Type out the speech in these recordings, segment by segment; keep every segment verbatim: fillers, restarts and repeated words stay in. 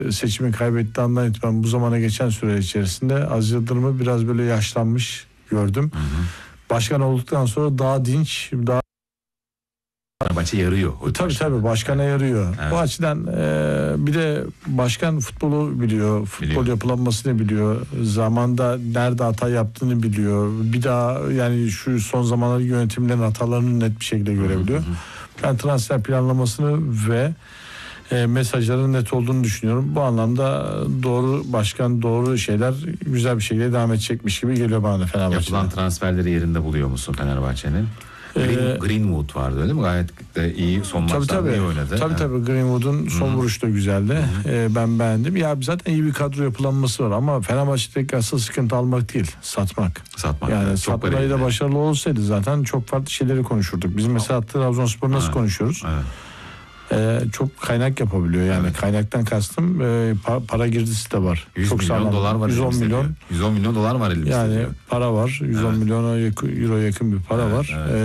seçimi kaybettiği andan itibaren bu zamana geçen süre içerisinde Aziz Yıldırım'ı biraz böyle yaşlanmış gördüm. Hı hı. Başkan olduktan sonra daha dinç, daha Fenerbahçe yarıyor. Tabii tabii başkana evet. yarıyor. Evet. Bu açıdan e, bir de başkan futbolu biliyor. Futbol biliyor. Yapılanmasını biliyor. Zamanda nerede hata yaptığını biliyor. Bir daha yani şu son zamanların yönetimlerin hatalarını net bir şekilde görebiliyor. Hı hı. Ben transfer planlamasını ve e, mesajların net olduğunu düşünüyorum. Bu anlamda doğru başkan, doğru şeyler güzel bir şekilde devam edecekmiş gibi geliyor bana da Fenerbahçe'de. Yapılan transferleri yerinde buluyor musun Fenerbahçe'nin? Green, Greenwood vardı öyle mi? Gayet de iyi son maçlarda iyi oynadı. Tabii tabii Greenwood'un son Hı-hı. vuruşu da güzeldi. Ee, ben beğendim. Ya zaten iyi bir kadro yapılanması var ama Fenerbahçe'deki asıl sıkıntı almak değil, satmak. Satmak. Yani evet, satmayı da başarılı olsaydı zaten çok farklı şeyleri konuşurduk. Biz mesela Trabzonspor nasıl evet. konuşuyoruz? Evet. Ee, çok kaynak yapabiliyor yani evet. kaynaktan kastım e, pa- para girdisi de var. yüz çok milyon sağlam. dolar var. yüz on milyon. yüz on milyon dolar var elimizde. Yani diyor. para var. yüz on evet. milyona euro yakın bir para evet, var. Evet. Ee,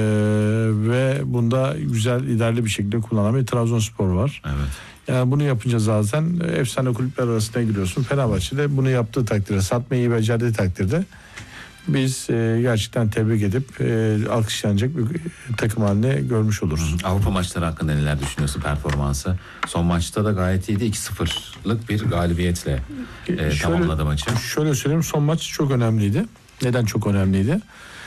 ve bunda güzel idareli bir şekilde kullanan bir Trabzonspor var. Evet. Yani bunu yapınca zaten efsane kulüpler arasına giriyorsun. Fenerbahçe'de bunu yaptığı takdirde, satmayı becerdiği takdirde biz e, gerçekten tebrik edip e, alkışlanacak bir takım haline görmüş oluruz. Hı, Avrupa maçları hakkında neler düşünüyorsun performansı? Son maçta da gayet iyiydi. iki sıfırlık bir galibiyetle e, şöyle, tamamladı maçı. Şöyle söyleyeyim, son maç çok önemliydi. Neden çok önemliydi?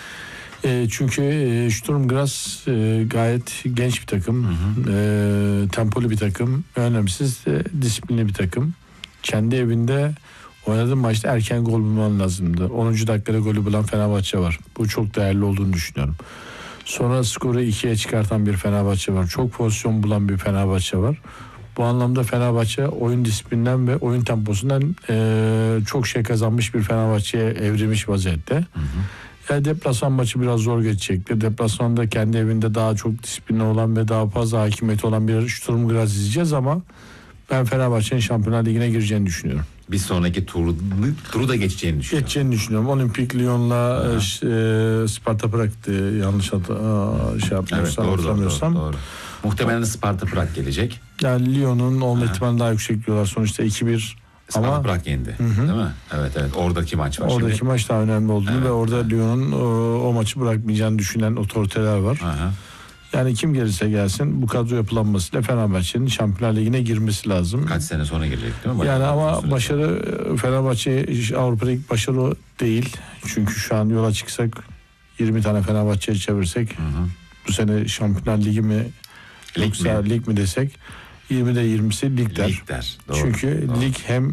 E, çünkü e, Sturm Graz e, gayet genç bir takım. Hı hı. E, tempolu bir takım. Önemsiz e, disiplinli bir takım. Kendi evinde oynadığım maçta erken gol bulman lazımdı. onuncu dakikada golü bulan Fenerbahçe var. Bu çok değerli olduğunu düşünüyorum. Sonra skoru ikiye çıkartan bir Fenerbahçe var. Çok pozisyon bulan bir Fenerbahçe var. Bu anlamda Fenerbahçe oyun disiplinden ve oyun temposundan e, çok şey kazanmış bir Fenerbahçe'ye evrilmiş vaziyette. Hı hı. Yani deplasman maçı biraz zor geçecektir. Deplasmanda kendi evinde daha çok disiplinli olan ve daha fazla hakimiyeti olan bir Sturm Graz izleyeceğiz ama ben Fenerbahçe'nin Şampiyonlar Ligi'ne gireceğini düşünüyorum. Bir sonraki turu, turu da geçeceğini düşünüyorum. Geçeceğini düşünüyorum. Olimpik Lyon'la e, Sparta Prag'tı yanlış adı, şey yapmıyorsam. Evet, doğru, doğru, doğru, doğru. Muhtemelen Sparta Prag gelecek. Yani Lyon'un olma ihtimali daha yüksek diyorlar. Sonuçta iki bir. Sparta ama Prag yendi. Hı hı. Değil mi? Evet evet. Oradaki maç var. Oradaki şimdi. maç daha önemli olduğunu evet, ve orada evet. Lyon'un o, o maçı bırakmayacağını düşünen otoriteler var. Hı hı. Yani kim gelirse gelsin bu kadro yapılanmasıyla Fenerbahçe'nin Şampiyonlar Ligi'ne girmesi lazım. Kaç sene sonra girecek değil mi? Yani ama başarı Fenerbahçe Avrupa'da ilk başarı değil. Çünkü şu an yola çıksak yirmi tane Fenerbahçe'ye çevirsek hı hı. bu sene Şampiyonlar Ligi mi lig yoksa mi? lig mi desek yirmide yirmisi lig der. Lig der. Doğru, Çünkü doğru. lig hem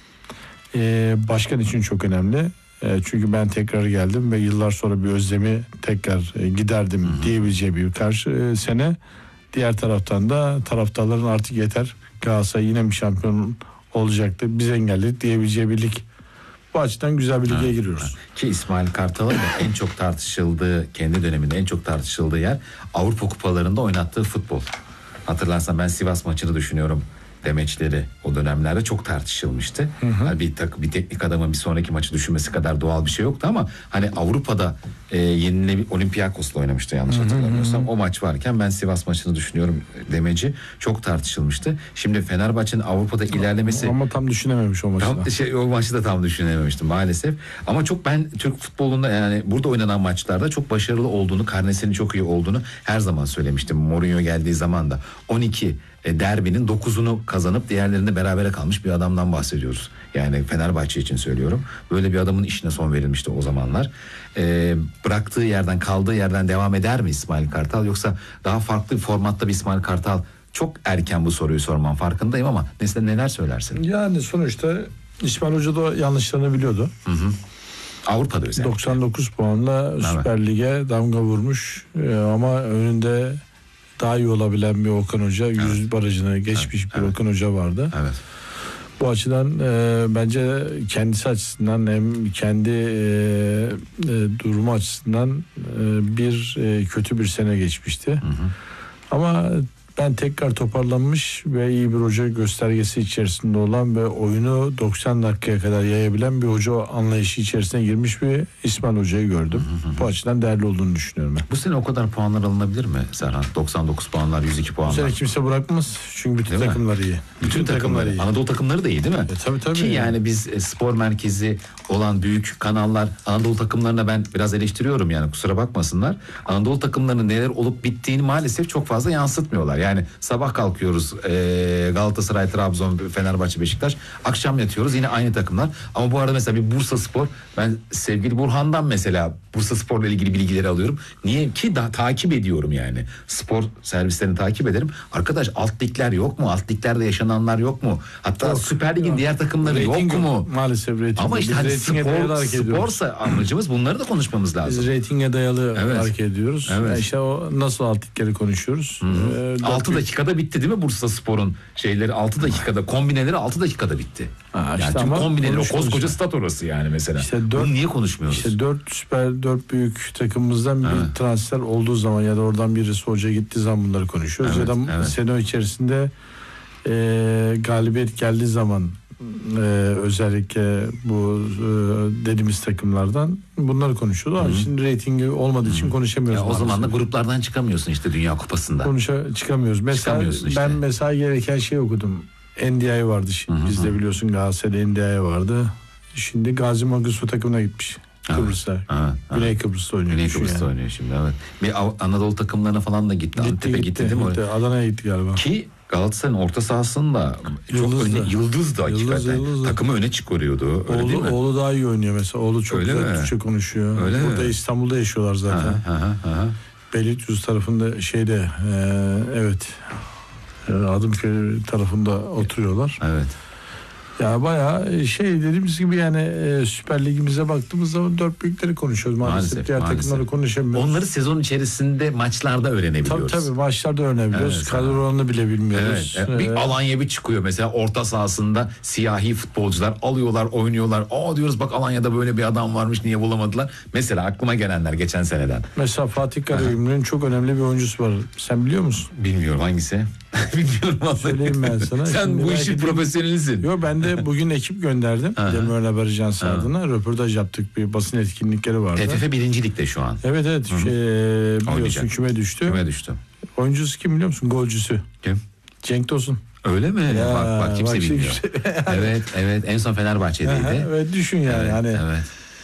e, başkan için çok önemli. E, çünkü ben tekrar geldim ve yıllar sonra bir özlemi tekrar e, giderdim hı hı. diyebileceği bir karşı e, sene. Diğer taraftan da taraftarların artık yeter Galatasaray yine bir şampiyon olacaktı. Biz engelledik diyebileceği bir lig. Bu açıdan güzel bir lige evet, giriyoruz. Evet. Ki İsmail Kartal'ın da en çok tartışıldığı, kendi döneminde en çok tartışıldığı yer Avrupa kupalarında oynattığı futbol. Hatırlarsan ben Sivas maçını düşünüyorum. Demeçleri o dönemlerde çok tartışılmıştı. Hı hı. Yani bir tak, bir teknik adamın bir sonraki maçı düşünmesi kadar doğal bir şey yoktu ama hani Avrupa'da e, yenile Olympiakos'la oynamıştı yanlış hatırlamıyorsam. Hı hı. O maç varken ben Sivas maçını düşünüyorum demeci çok tartışılmıştı. Şimdi Fenerbahçe'nin Avrupa'da ilerlemesi ama tam düşünememiş o maçı. Tam, şey, o maçı da tam düşünememiştim maalesef. Ama çok ben Türk futbolunda yani burada oynanan maçlarda çok başarılı olduğunu, karnesinin çok iyi olduğunu her zaman söylemiştim. Mourinho geldiği zaman da on iki derbinin dokuzunu kazanıp diğerlerinde berabere kalmış bir adamdan bahsediyoruz. Yani Fenerbahçe için söylüyorum. Böyle bir adamın işine son verilmişti o zamanlar. Ee, bıraktığı yerden, kaldığı yerden devam eder mi İsmail Kartal? Yoksa daha farklı bir formatta bir İsmail Kartal? Çok erken bu soruyu sorman farkındayım ama mesela neler söylersin? Yani sonuçta İsmail Hoca da yanlışlarını biliyordu. Hı hı. Avrupa'da özellikle. doksan dokuz puanla evet. Süper Lig'e damga vurmuş ee, ama önünde daha iyi olabilen bir Okan Hoca, yüz evet. barajını geçmiş evet. bir evet. Okan Hoca vardı. Evet. Bu açıdan e, bence kendisi açısından hem kendi e, e, durumu açısından e, bir e, kötü bir sene geçmişti. Hı hı. Ama ben tekrar toparlanmış ve iyi bir hoca göstergesi içerisinde olan ve oyunu doksan dakikaya kadar yayabilen bir hoca anlayışı içerisine girmiş bir İsmail Hoca'yı gördüm. Hı hı hı. Bu açıdan değerli olduğunu düşünüyorum ben. Bu sene o kadar puanlar alınabilir mi Serhan? doksan dokuz puanlar, yüz iki puanlar. Bu sene kimse bırakmaz. Çünkü bütün değil takımlar mi? iyi. Bütün, bütün takımlar iyi. Anadolu takımları da iyi değil mi? E, tabii tabii. Ki yani biz e, spor merkezi olan büyük kanallar Anadolu takımlarına ben biraz eleştiriyorum yani, kusura bakmasınlar. Anadolu takımlarının neler olup bittiğini maalesef çok fazla yansıtmıyorlar. Yani sabah kalkıyoruz e, Galatasaray, Trabzon, Fenerbahçe, Beşiktaş. Akşam yatıyoruz yine aynı takımlar. Ama bu arada mesela bir Bursaspor, ben sevgili Burhan'dan mesela Bursaspor'la ilgili bilgileri alıyorum. Niye ki da takip ediyorum yani. Spor servislerini takip ederim. Arkadaş alt ligler yok mu? Alt liglerde yaşananlar yok mu? Hatta yok, Süper Lig'in yok. Diğer takımları rating yok mu? Yok. Maalesef rating. Ama işte hani spor, sporsa amacımız, bunları da konuşmamız lazım. Biz reytinge dayalı evet. hareket ediyoruz. Evet. Yani işte o nasıl alt ligleri konuşuyoruz. Ee, altı dakikada bitti değil mi Bursaspor'un şeyleri? altı dakikada kombineleri altı dakikada bitti. Ha, işte yani tüm kombineleri, o koskoca stat orası yani mesela. İşte dört, bunu niye konuşmuyoruz? İşte dört süper dört büyük takımımızdan bir evet. transfer olduğu zaman ya da oradan birisi hoca gittiği zaman bunları konuşuyoruz. Evet, ya da evet. sene içerisinde e, galibiyet geldiği zaman e, özellikle bu e, dediğimiz takımlardan bunları konuşuyoruz. Ama şimdi reytingi olmadığı için konuşamıyoruz. Ya o zaman da gruplardan çıkamıyorsun işte Dünya Kupası'nda. Konuşa çıkamıyoruz. Mesela işte. Ben mesela gereken şey okudum. N D I vardı şimdi. Hı-hı. Bizde biliyorsun Galatasaray'da N D I vardı. Şimdi Gazi Mangusu takımına gitmiş. Kıbrıs'a. Evet, Güney evet. Kıbrıs'ta oynuyor. Güney Kıbrıs'ta yani. oynuyor şimdi evet. Bir Anadolu takımlarına falan da gitti. Gitti Antep'e gitti, gitti değil mi? Gitti. Adana'ya gitti galiba. Ki Galatasaray'ın orta sahasında Yıldız çok da. öne, yıldız da hakikaten. Yıldız, takımı öne çıkarıyordu. Öyle oğlu, değil mi? Oğlu daha iyi oynuyor mesela. Oğlu çok öyle güzel mi? Türkçe konuşuyor. Öyle Burada mi? İstanbul'da yaşıyorlar zaten. Aha, aha, aha. Beylikdüzü tarafında şeyde e, evet Adımköy tarafında oturuyorlar. Evet. Ya bayağı şey dediğimiz gibi yani e, Süper Ligimize baktığımız zaman dört büyükleri konuşuyoruz maalesef. maalesef Diğer maalesef. takımları konuşamıyoruz. Onları sezon içerisinde maçlarda öğrenebiliyoruz. Tabii tabii maçlarda öğrenebiliyoruz. Evet, kadrolarını bile bilmiyoruz. Evet, evet. Bir Alanya bir çıkıyor mesela orta sahasında siyahi futbolcular alıyorlar, oynuyorlar. Aa diyoruz bak Alanya'da böyle bir adam varmış, niye bulamadılar? Mesela aklıma gelenler geçen seneden. Mesela Fatih Karagümrük'ün çok önemli bir oyuncusu var. Sen biliyor musun? Bilmiyorum hangisi? Bilmiyorum vallahi. Söyleyeyim ben sana. Sen Şimdi bu işin profesyonelisin. Yok ben de bugün ekip gönderdim. Demirören Haber Ajansı adına röportaj yaptık. Bir basın etkinlikleri vardı. T F F birinci ligde şu an. Evet evet. Şey, biliyorsun küme düştü. Küme düştü. Oyuncusu kim biliyor musun? Golcüsü. Kim? Cenk Tosun. Öyle mi? Ya, bak bak kimse bak bilmiyor. Şey, evet evet en son Fenerbahçe'deydi. Evet düşün yani. Evet, hani. evet.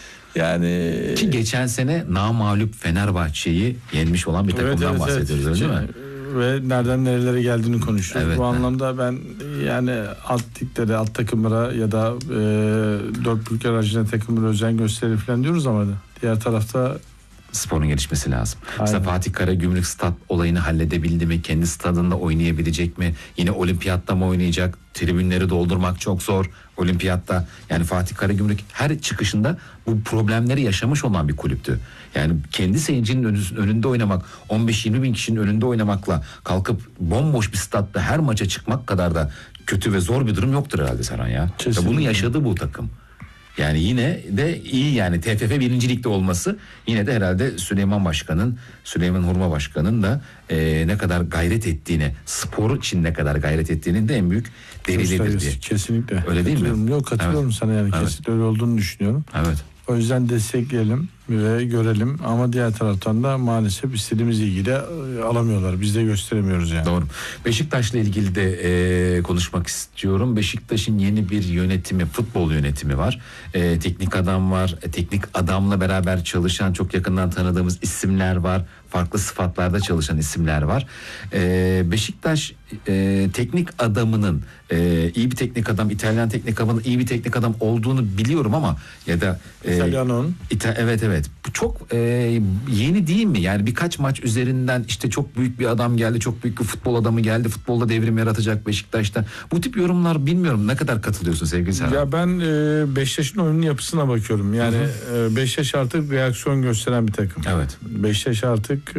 Yani ki geçen sene namağlup Fenerbahçe'yi yenmiş olan bir takımdan evet, evet, bahsediyoruz evet. öyle mi? Ve nereden nerelere geldiğini konuşuyoruz. Evet, Bu evet. anlamda ben yani alt liglere, alt takımlara ya da e, dört büyükler aracına takımlara özen gösterir falan diyoruz ama diğer tarafta sporun gelişmesi lazım. Aynen. Mesela Fatih Karagümrük stat olayını halledebildi mi? Kendi stadında oynayabilecek mi? Yine olimpiyatta mı oynayacak? Tribünleri doldurmak çok zor olimpiyatta. Yani Fatih Karagümrük her çıkışında bu problemleri yaşamış olan bir kulüptü. Yani kendi seyircinin önünde oynamak, on beş yirmi bin kişinin önünde oynamakla kalkıp bomboş bir statta her maça çıkmak kadar da kötü ve zor bir durum yoktur herhalde Serhan ya. ya bunu yaşadı bu takım. Yani yine de iyi yani T F F birinci ligde olması yine de herhalde Süleyman Başkan'ın, Süleyman Hurma Başkan'ın da e, ne kadar gayret ettiğini, spor için ne kadar gayret ettiğinin de en büyük delilidir diye. Kesinlikle. Öyle değil mi? Yok katılıyorum evet. sana yani evet. kesinlikle öyle olduğunu düşünüyorum. Evet. O yüzden destekleyelim ve görelim ama diğer taraftan da maalesef istediğimiz ilgiyi de alamıyorlar. Biz de gösteremiyoruz yani. Doğru. Beşiktaş'la ilgili de e, konuşmak istiyorum. Beşiktaş'ın yeni bir yönetimi, futbol yönetimi var. E, teknik adam var. E, teknik adamla beraber çalışan çok yakından tanıdığımız isimler var. Farklı sıfatlarda çalışan isimler var. E, Beşiktaş e, teknik adamının e, iyi bir teknik adam, İtalyan teknik adamının iyi bir teknik adam olduğunu biliyorum ama ya da e, İtalyan'ın İta- evet evet bu çok e, yeni değil mi? Yani birkaç maç üzerinden işte çok büyük bir adam geldi, çok büyük bir futbol adamı geldi, futbolda devrim yaratacak Beşiktaş'ta. Bu tip yorumlar bilmiyorum ne kadar katılıyorsun sevgili Serhan? Ya ben e, Beşiktaş'ın oyunun yapısına bakıyorum. Yani e, Beşiktaş artık reaksiyon gösteren bir takım. Evet. Beşiktaş artık e,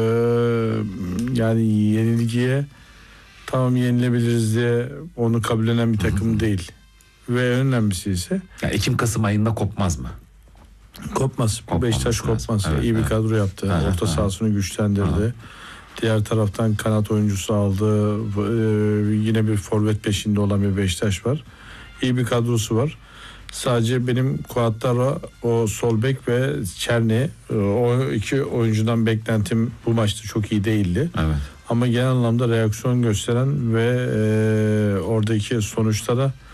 yani yenilgiye tamam yenilebiliriz diye onu kabullenen bir takım Hı-hı. değil. Ve önemlisi ise yani Ekim-Kasım ayında kopmaz mı? Kopmaz. Kopmaz Beşiktaş kopmaz. Evet, İyi bir evet. kadro yaptı. Aha, Orta aha. sahasını güçlendirdi. Aha. Diğer taraftan kanat oyuncusu aldı. Ee, yine bir forvet peşinde olan bir Beşiktaş var. İyi bir kadrosu var. Sadece benim Cuadrado, o sol bek ve Çerni, o iki oyuncudan beklentim bu maçta çok iyi değildi. Evet. Ama genel anlamda reaksiyon gösteren ve e, oradaki sonuçlara